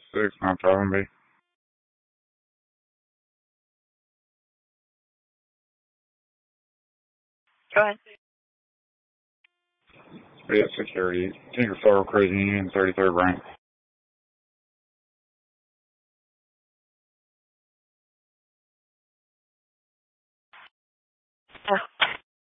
697B. Go ahead. Yeah, security. Tinker Sorrel Crazy Union, 33rd rank.